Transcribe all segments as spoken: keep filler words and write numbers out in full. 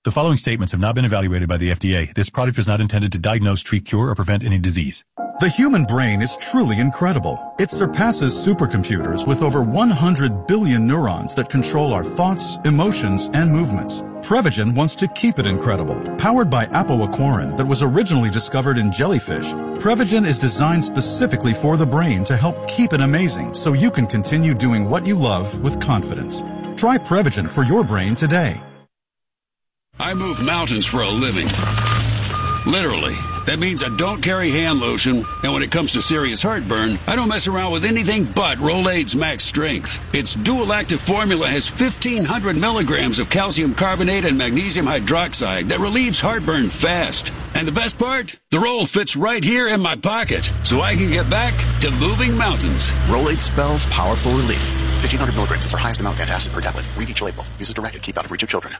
The following statements have not been evaluated by the F D A. This product is not intended to diagnose, treat, cure, or prevent any disease. The human brain is truly incredible. It surpasses supercomputers with over one hundred billion neurons that control our thoughts, emotions, and movements. Prevagen wants to keep it incredible. Powered by apoaquarin that was originally discovered in jellyfish, Prevagen is designed specifically for the brain to help keep it amazing so you can continue doing what you love with confidence. Try Prevagen for your brain today. I move mountains for a living. Literally. That means I don't carry hand lotion, and when it comes to serious heartburn, I don't mess around with anything but Rolaids Max Strength. Its dual-active formula has fifteen hundred milligrams of calcium carbonate and magnesium hydroxide that relieves heartburn fast. And the best part? The roll fits right here in my pocket, so I can get back to moving mountains. Rolaids spells powerful relief. fifteen hundred milligrams is our highest amount of antacid per tablet. Read each label. Use as directed. Keep out of reach of children.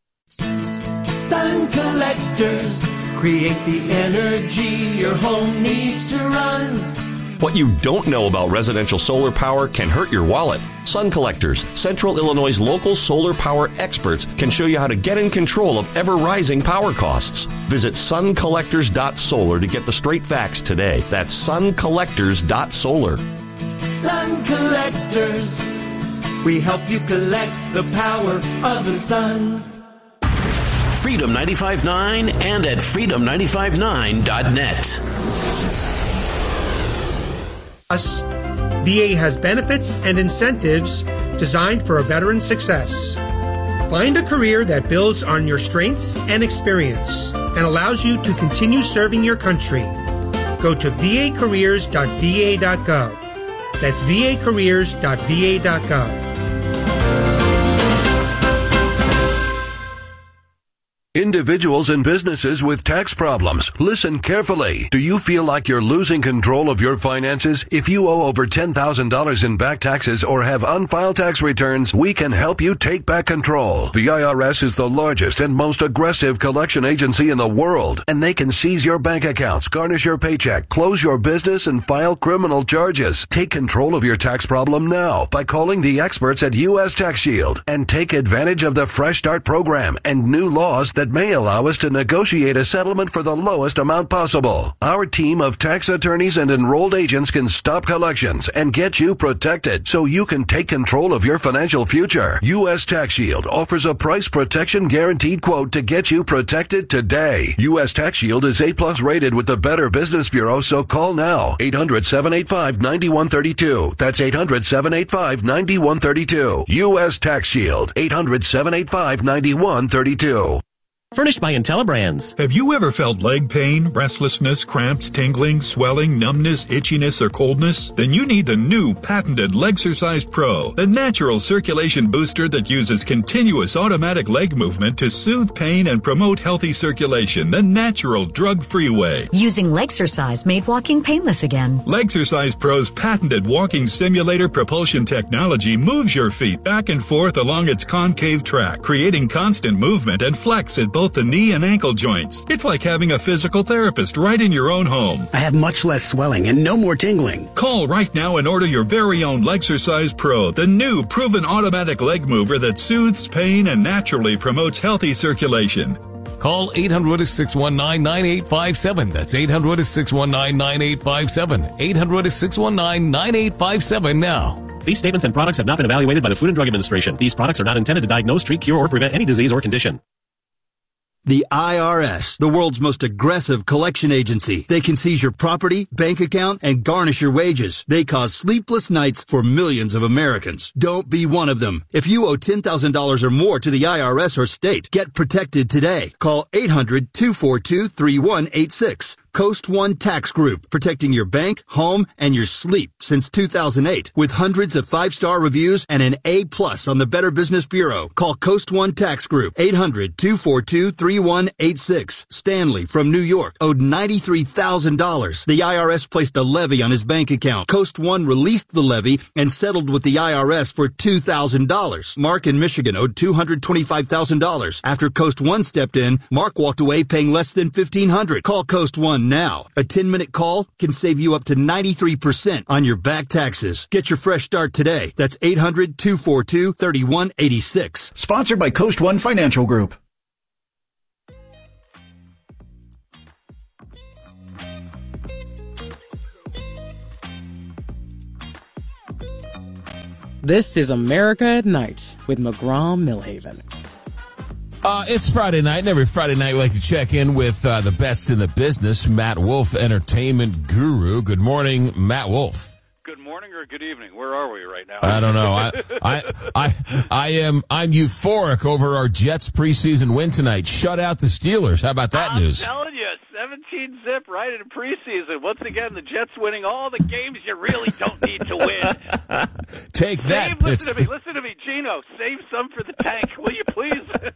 Sun collectors create the energy your home needs to run. What you don't know about residential solar power can hurt your wallet. Sun Collectors, Central Illinois' local solar power experts, can show you how to get in control of ever-rising power costs. Visit sun collectors dot solar to get the straight facts today. That's sun collectors dot solar. Sun Collectors, we help you collect the power of the sun. Freedom ninety-five point nine and at freedom ninety-five point nine dot net. Us, V A has benefits and incentives designed for a veteran's success. Find a career that builds on your strengths and experience and allows you to continue serving your country. Go to v a careers dot v a dot gov. That's v a careers dot v a dot gov. Individuals and businesses with tax problems, listen carefully. Do you feel like you're losing control of your finances? If you owe over ten thousand dollars in back taxes or have unfiled tax returns, we can help you take back control. The I R S is the largest and most aggressive collection agency in the world, and they can seize your bank accounts, garnish your paycheck, close your business, and file criminal charges. Take control of your tax problem now by calling the experts at U S Tax Shield and take advantage of the Fresh Start program and new laws that may allow us to negotiate a settlement for the lowest amount possible. Our team of tax attorneys and enrolled agents can stop collections and get you protected so you can take control of your financial future. U S Tax Shield offers a price protection guaranteed quote to get you protected today. U S Tax Shield is A plus rated with the Better Business Bureau, so call now. eight hundred, seven eight five, nine one three two. That's eight hundred, seven eight five, nine one three two. U S Tax Shield. eight hundred, seven eight five, nine one three two. Furnished by IntelliBrands. Have you ever felt leg pain, restlessness, cramps, tingling, swelling, numbness, itchiness, or coldness? Then you need the new patented Legsercise Pro, the natural circulation booster that uses continuous automatic leg movement to soothe pain and promote healthy circulation the natural drug-free way. Using Legsercise made walking painless again. Legsercise Pro's patented walking simulator propulsion technology moves your feet back and forth along its concave track, creating constant movement and flex at both the knee and ankle joints. It's like having a physical therapist right in your own home. I have much less swelling and no more tingling. Call right now and order your very own Legsercise Pro, the new proven automatic leg mover that soothes pain and naturally promotes healthy circulation. Call eight hundred, six one nine, nine eight five seven. That's eight hundred, six one nine, nine eight five seven. eight hundred, six one nine, nine eight five seven now. These statements and products have not been evaluated by the Food and Drug Administration. These products are not intended to diagnose, treat, cure, or prevent any disease or condition. The I R S, the world's most aggressive collection agency. They can seize your property, bank account, and garnish your wages. They cause sleepless nights for millions of Americans. Don't be one of them. If you owe ten thousand dollars or more to the I R S or state, get protected today. Call eight hundred, two four two, three one eight six. Coast One Tax Group, protecting your bank, home, and your sleep since two thousand eight. With hundreds of five-star reviews and an A plus on the Better Business Bureau. Call Coast One Tax Group, eight hundred, two four two, three one eight six. Stanley from New York owed ninety-three thousand dollars. The I R S placed a levy on his bank account. Coast One released the levy and settled with the I R S for two thousand dollars. Mark in Michigan owed two hundred twenty-five thousand dollars. After Coast One stepped in, Mark walked away paying less than fifteen hundred dollars. Call Coast One now. A ten-minute call can save you up to ninety-three percent on your back taxes. Get your fresh start today. That's eight hundred, two four two, three one eight six. Sponsored by Coast One Financial Group. This is America at Night with McGraw-Millhaven. Uh, it's Friday night, and every Friday night we like to check in with uh, the best in the business, Matt Wolf, entertainment guru. Good morning, Matt Wolf. Good morning or good evening? Where are we right now? I don't know. I, I, I, I am. I'm euphoric over our Jets preseason win tonight. Shut out the Steelers. How about that I'm news? Telling you, seventeen zip right in preseason. Once again, the Jets winning all the games you really don't need to win. Take that, Save, Pittsburgh. listen to me, listen to me, Gino. Save some for the tank, will you please?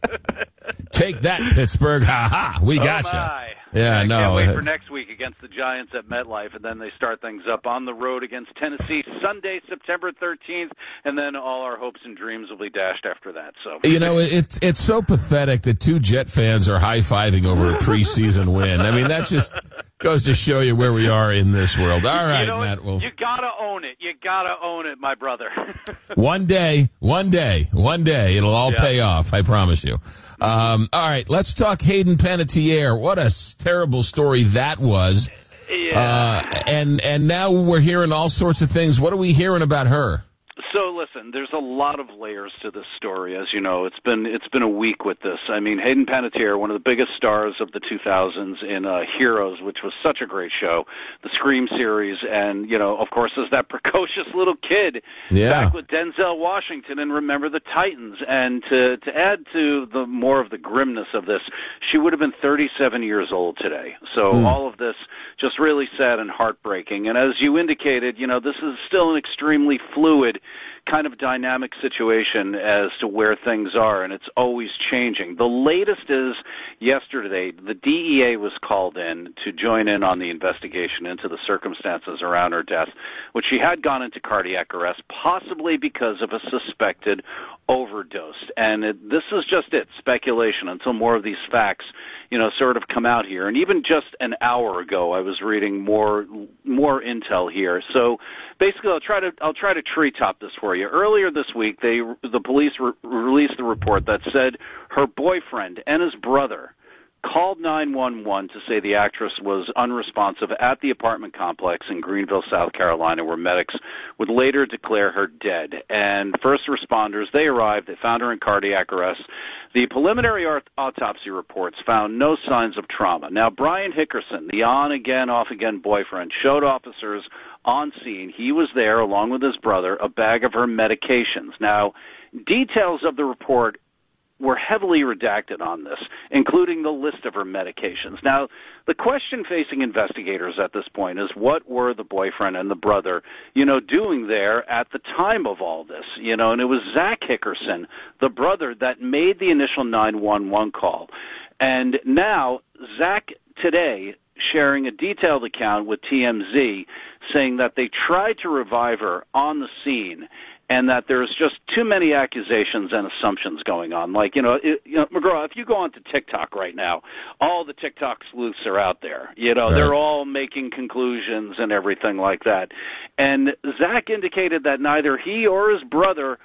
Take that, Pittsburgh. Ha ha. We oh got my. you. Yeah, I no. Can't wait for next week against the Giants at MetLife, and then they start things up on the road against Tennessee Sunday, September thirteenth, and then all our hopes and dreams will be dashed after that. So You know, it's it's so pathetic that two Jet fans are high-fiving over a preseason win. I mean, that just goes to show you where we are in this world. All right, you know, Matt Wolf. You gotta own it. You gotta own it, my brother. One day, one day, one day, it'll all Yeah. pay off. I promise you. Um, all right, let's talk Hayden Panettiere. What a s- terrible story that was. Yeah. Uh, and and now we're hearing all sorts of things. What are we hearing about her? So listen, there's a lot of layers to this story, as you know. It's been it's been a week with this. I mean, Hayden Panettiere, one of the biggest stars of the two thousands in uh, Heroes, which was such a great show, the Scream series, and you know, of course, as that precocious little kid Yeah. back with Denzel Washington and Remember the Titans. And to to add to the more of the grimness of this, she would have been thirty-seven years old today. So Mm. all of this just really sad and heartbreaking. And as you indicated, you know, this is still an extremely fluid kind of dynamic situation as to where things are, and it's always changing. The latest is yesterday, the D E A was called in to join in on the investigation into the circumstances around her death, which she had gone into cardiac arrest, possibly because of a suspected overdose. And it, this is just it, speculation, until more of these facts, you know, sort of come out here. And even just an hour ago, I was reading more more intel here. So basically, I'll try to I'll try to treetop this for you. Earlier this week, they the police re- released a report that said her boyfriend and his brother called nine one one to say the actress was unresponsive at the apartment complex in Greenville, South Carolina, where medics would later declare her dead. And first responders, they arrived, they found her in cardiac arrest. The preliminary art- autopsy reports found no signs of trauma. Now, Brian Hickerson, the on-again, off-again boyfriend, showed officers on scene. He was there, along with his brother, a bag of her medications. Now, details of the report were heavily redacted on this, including the list of her medications. Now, the question facing investigators at this point is, what were the boyfriend and the brother, you know, doing there at the time of all this? You know, and it was Zach Hickerson, the brother, that made the initial nine one one call. And now, Zach today sharing a detailed account with T M Z saying that they tried to revive her on the scene, and that there's just too many accusations and assumptions going on. Like, you know, it, you know, McGraw, if you go onto TikTok right now, all the TikTok sleuths are out there. You know, Right. They're all making conclusions and everything like that. And Zach indicated that neither he or his brother,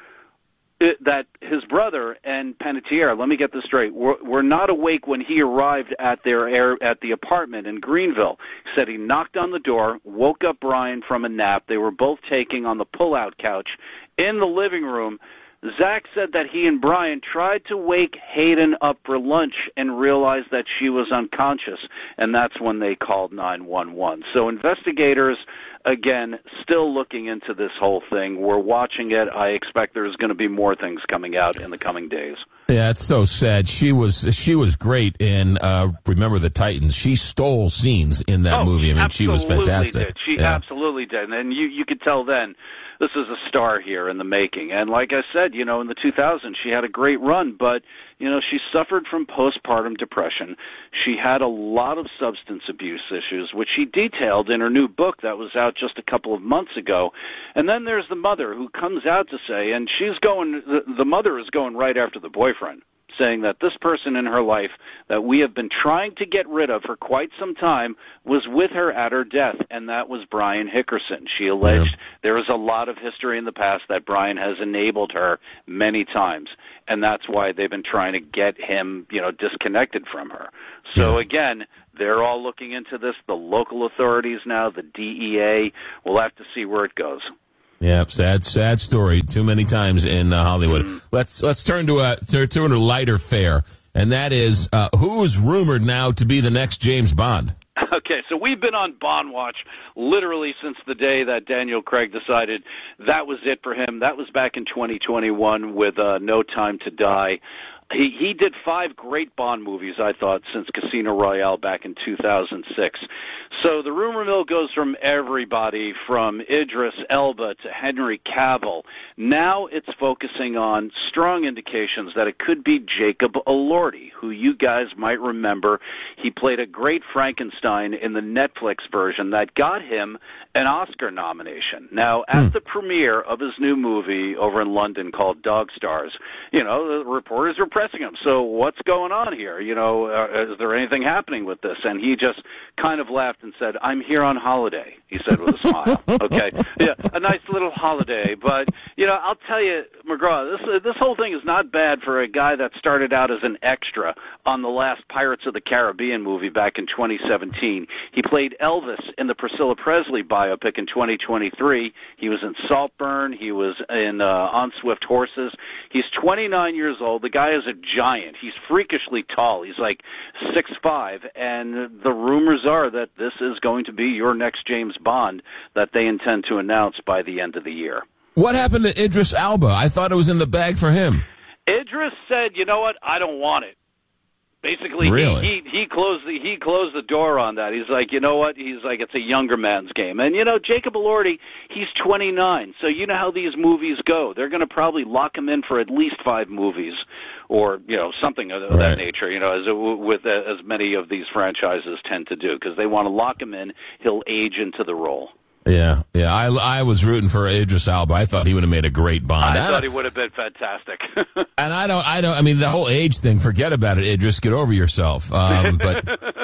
that his brother and Panettiere, let me get this straight, were, were not awake when he arrived at their air, at the apartment in Greenville. He said he knocked on the door, woke up Brian from a nap. They were both taking on the pull-out couch in the living room. Zach said that he and Brian tried to wake Hayden up for lunch and realized that she was unconscious, and that's when they called nine one one. So investigators, again, still looking into this whole thing. We're watching it. I expect there's going to be more things coming out in the coming days. Yeah, it's so sad. She was she was great in uh, Remember the Titans. She stole scenes in that oh, movie. I mean, she was absolutely fantastic. Did. She yeah. absolutely did. And you, you could tell then this is a star here in the making. And like I said, you know, in the two thousands, she had a great run, but, you know, she suffered from postpartum depression. She had a lot of substance abuse issues, which she detailed in her new book that was out just a couple of months ago. And then there's the mother who comes out to say, and she's going, the, the mother is going right after the boyfriend, saying that this person in her life that we have been trying to get rid of for quite some time was with her at her death, and that was Brian Hickerson. She alleged yeah. there is a lot of history in the past that Brian has enabled her many times, and that's why they've been trying to get him, you know, disconnected from her. So yeah. again, they're all looking into this, the local authorities now, the D E A. We'll have to see where it goes. Yeah, sad, sad story. Too many times in uh, Hollywood. Mm. Let's let's turn to a turn to a lighter fare, and that is uh, who is rumored now to be the next James Bond. Okay, so we've been on Bond watch literally since the day that Daniel Craig decided that was it for him. That was back in twenty twenty-one with uh, No Time to Die. He he did five great Bond movies, I thought, since Casino Royale back in two thousand six. So the rumor mill goes from everybody, from Idris Elba to Henry Cavill. Now it's focusing on strong indications that it could be Jacob Elordi, who you guys might remember. He played a great Frankenstein in the Netflix version that got him an Oscar nomination. Now, at the premiere of his new movie over in London called Dog Stars, you know, the reporters were pressing him. So what's going on here? You know, uh, is there anything happening with this? And he just kind of laughed and said, I'm here on holiday, he said with a smile. Okay. Yeah, a nice little holiday. But, you know, I'll tell you, McGraw, this, uh, this whole thing is not bad for a guy that started out as an extra on the last Pirates of the Caribbean movie back in twenty seventeen. He played Elvis in the Priscilla Presley biopic in twenty twenty-three. He was in Saltburn. He was in uh, On Swift Horses. He's twenty-nine years old. The guy is a giant. He's freakishly tall. He's like six five, and the rumors are that this is going to be your next James Bond that they intend to announce by the end of the year. What happened to Idris Elba? I thought it was in the bag for him. Idris said, you know what, I don't want it. Basically, really? he, he he closed the he closed the door on that. He's like, you know what? He's like, it's a younger man's game. And you know, Jacob Elordi, he's twenty-nine. So you know how these movies go. They're going to probably lock him in for at least five movies, or you know, something of right. that nature. You know, as with uh, as many of these franchises tend to do, because they want to lock him in. He'll age into the role. Yeah, yeah. I, I was rooting for Idris Elba. I thought he would have made a great Bond. I, I thought he would have been fantastic. And I don't, I don't. I mean, the whole age thing. Forget about it, Idris. Get over yourself. Um, but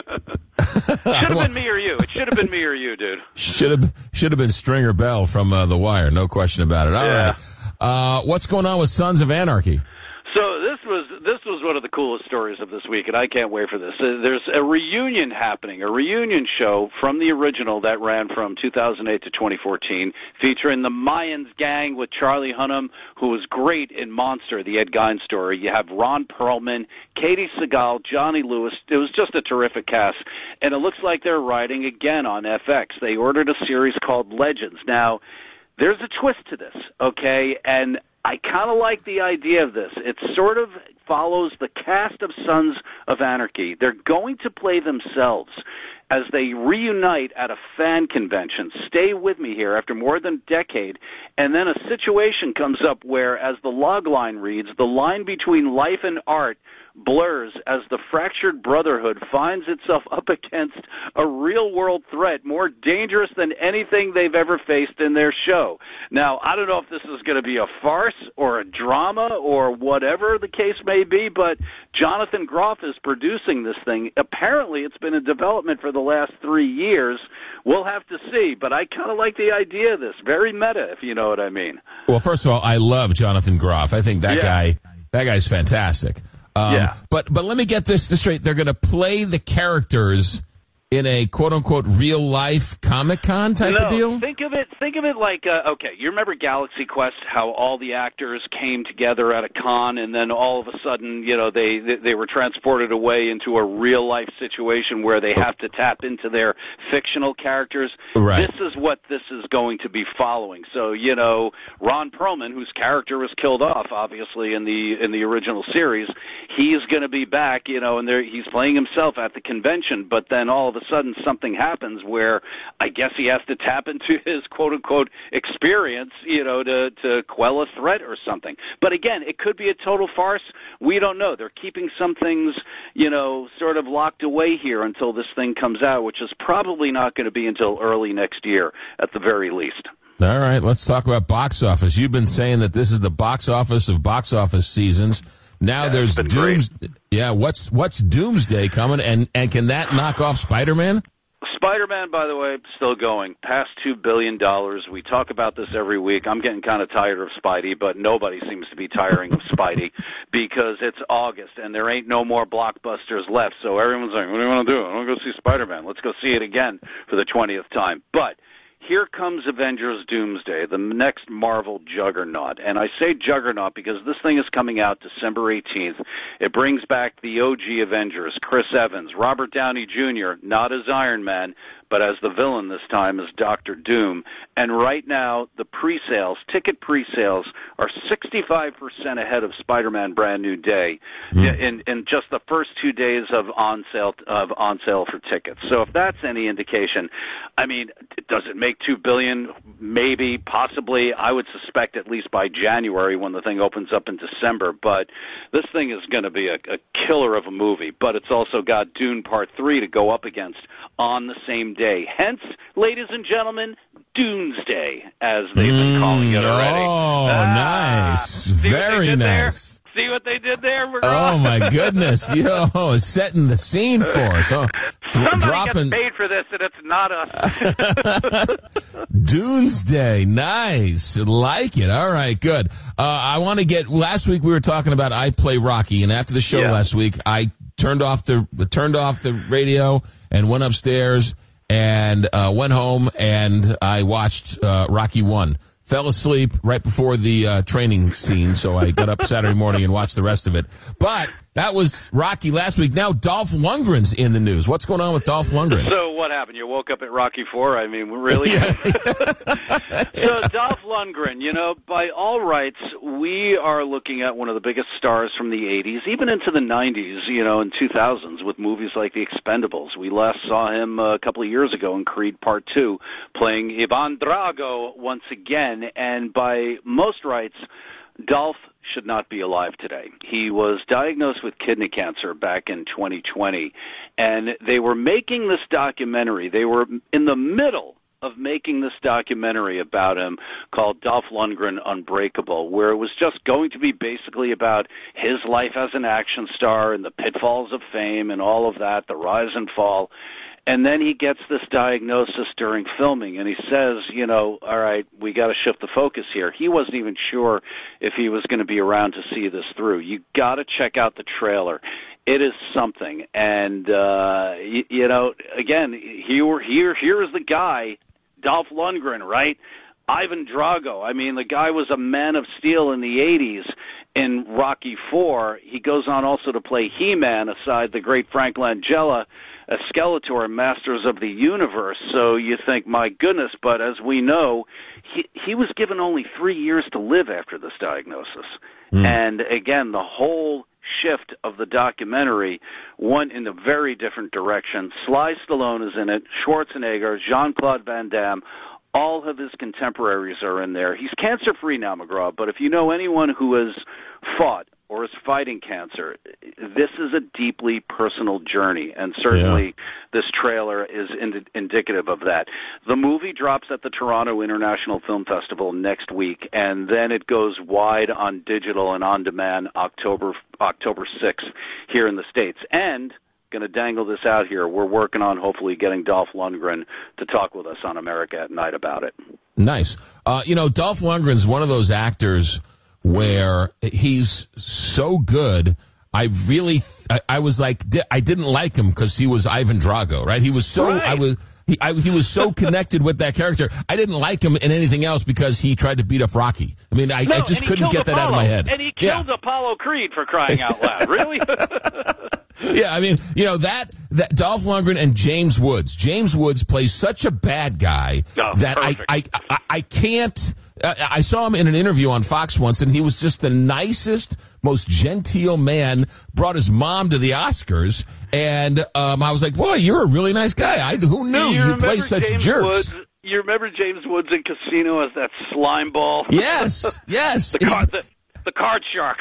should have been me or you. It should have been me or you, dude. Should have should have been Stringer Bell from uh, The Wire. No question about it. All yeah. right. Uh, what's going on with Sons of Anarchy? So this was this was one of the coolest stories of this week, and I can't wait for this. Uh, there's a reunion happening, a reunion show from the original that ran from two thousand eight to twenty fourteen, featuring the Mayans gang with Charlie Hunnam, who was great in Monster, the Ed Gein story. You have Ron Perlman, Katie Seagal, Johnny Lewis. It was just a terrific cast, and it looks like they're riding again on F X. They ordered a series called Legends. Now, there's a twist to this, okay, and I kind of like the idea of this. It sort of follows the cast of Sons of Anarchy. They're going to play themselves as they reunite at a fan convention. Stay with me here, after more than a decade, and then a situation comes up where, as the log line reads, the line between life and art blurs as the fractured brotherhood finds itself up against a real-world threat more dangerous than anything they've ever faced in their show. Now, I don't know if this is going to be a farce or a drama or whatever the case may be, but Jonathan Groff is producing this thing. Apparently, it's been in development for the last three years. We'll have to see, but I kind of like the idea of this. Very meta, if you know what I mean. Well, first of all, I love Jonathan Groff. I think that yeah. guy, that guy's fantastic. Um, yeah. But but let me get this straight. They're going to play the characters in a quote-unquote real-life Comic-Con type no, of deal? think of it Think of it like, uh, okay, you remember Galaxy Quest, how all the actors came together at a con, and then all of a sudden, you know, they, they were transported away into a real-life situation where they have to tap into their fictional characters? Right. This is what this is going to be following. So, you know, Ron Perlman, whose character was killed off, obviously, in the in the original series, he is going to be back, you know, and there, he's playing himself at the convention, but then all of a sudden something happens where I guess he has to tap into his quote-unquote experience, you know, to, to quell a threat or something. But again, it could be a total farce. We don't know. They're keeping some things, you know, sort of locked away here until this thing comes out, which is probably not going to be until early next year at the very least. All right, let's talk about box office. You've been saying that this is the box office of box office seasons. Now yeah, there's Doomsday. Yeah, what's what's Doomsday coming, and and can that knock off Spider-Man? Spider-Man, by the way, still going, past two billion dollars. We talk about this every week. I'm getting kind of tired of Spidey, but nobody seems to be tiring of Spidey because it's August and there ain't no more blockbusters left. So everyone's like, what do you want to do? I want to go see Spider-Man. Let's go see it again for the twentieth time. But here comes Avengers Doomsday, the next Marvel juggernaut. And I say juggernaut because this thing is coming out December eighteenth. It brings back the O G Avengers, Chris Evans, Robert Downey Junior, not as Iron Man, but as the villain this time as Doctor Doom. And right now, the pre-sales, ticket pre-sales, are sixty-five percent ahead of Spider-Man Brand New Day mm. in, in just the first two days of on sale of on sale for tickets. So if that's any indication, I mean, does it make two billion dollars? Maybe, possibly. I would suspect at least by January when the thing opens up in December. But this thing is going to be a, a killer of a movie. But it's also got Dune Part three to go up against on the same day. Hence, ladies and gentlemen, Doomsday, as they've been calling it already. Oh, ah, nice. Very nice. There? See what they did there? We're oh, my goodness. Yo, setting the scene for us. Oh, Somebody dropping... gets paid for this, and it's not us. Doomsday. Nice. Like it. All right, good. Uh, I want to get, last week we were talking about I Play Rocky, and after the show yeah. last week, I turned off the turned off the radio and went upstairs and uh, went home, and I watched uh, Rocky one. Fell asleep right before the uh, training scene, so I got up Saturday morning and watched the rest of it. But that was Rocky last week. Now Dolph Lundgren's in the news. What's going on with Dolph Lundgren? So what happened? You woke up at Rocky four? I mean, really? So Dolph Lundgren, you know, by all rights, we are looking at one of the biggest stars from the eighties, even into the nineties, you know, and two thousands with movies like The Expendables. We last saw him a couple of years ago in Creed Part two, playing Ivan Drago once again, and by most rights, Dolph should not be alive today. He was diagnosed with kidney cancer back in twenty twenty, and they were making this documentary. They were in the middle of making this documentary about him called Dolph Lundgren Unbreakable, where it was just going to be basically about his life as an action star and the pitfalls of fame and all of that, the rise and fall. And then he gets this diagnosis during filming, and he says, you know, all right, we got to shift the focus here. He wasn't even sure if he was going to be around to see this through. You got to check out the trailer. It is something. And, uh, you, you know, again, here, here, here is the guy, Dolph Lundgren, right? Ivan Drago. I mean, the guy was a man of steel in the eighties. In Rocky four, he goes on also to play He-Man aside the great Frank Langella as Skeletor in Masters of the Universe. So you think, my goodness, but as we know, he, he was given only three years to live after this diagnosis. Mm. And again, the whole shift of the documentary went in a very different direction. Sly Stallone is in it, Schwarzenegger, Jean-Claude Van Damme, all of his contemporaries are in there. He's cancer-free now, McGraw, but if you know anyone who has fought or is fighting cancer, this is a deeply personal journey, and certainly yeah. this trailer is ind- indicative of that. The movie drops at the Toronto International Film Festival next week, and then it goes wide on digital and on-demand October October sixth here in the States. And going to dangle this out here, we're working on hopefully getting Dolph Lundgren to talk with us on America at Night about it. Nice. Uh, you know, Dolph Lundgren's one of those actors where he's so good. I really, I, I was like, I didn't like him because he was Ivan Drago, right? He was so, right. I was, he, I, he was so connected with that character. I didn't like him in anything else because he tried to beat up Rocky. I mean, I, no, I just couldn't get Apollo, that out of my head. And he killed yeah. Apollo Creed, for crying out loud. Really? Yeah, I mean, you know, that, that Dolph Lundgren and James Woods. James Woods plays such a bad guy oh, that I, I, I, I can't, uh, I saw him in an interview on Fox once, and he was just the nicest, most genteel man, brought his mom to the Oscars, and um, I was like, boy, you're a really nice guy. I, who knew you, you play such James jerks? Woods, you remember James Woods in Casino as that slime ball? Yes, yes. the, car, the, the card shark.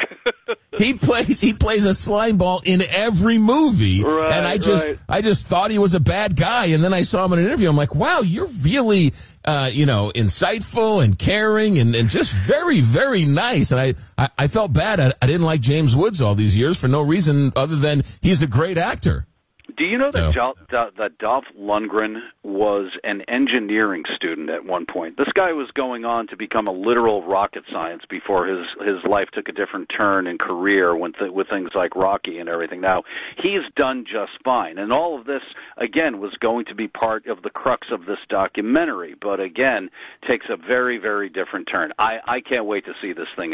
He plays he plays a slime ball in every movie, right, and I just right. I just thought he was a bad guy, and then I saw him in an interview. I'm like, wow, you're really uh, you know insightful and caring and, and just very very nice. And I I, I felt bad. I, I didn't like James Woods all these years for no reason other than he's a great actor. Do you know that, So- Jol- that that Dolph Lundgren was an engineering student at one point? This guy was going on to become a literal rocket science before his, his life took a different turn in career with, th- with things like Rocky and everything. Now, he's done just fine. And all of this, again, was going to be part of the crux of this documentary, but again, takes a very, very different turn. I, I can't wait to see this thing